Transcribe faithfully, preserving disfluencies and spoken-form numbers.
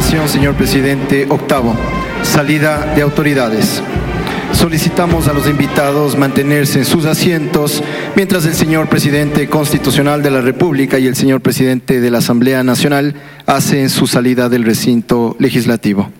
continuación, señor presidente, octavo, salida de autoridades. Solicitamos a los invitados mantenerse en sus asientos mientras el señor presidente constitucional de la República y el señor presidente de la Asamblea Nacional hacen su salida del recinto legislativo.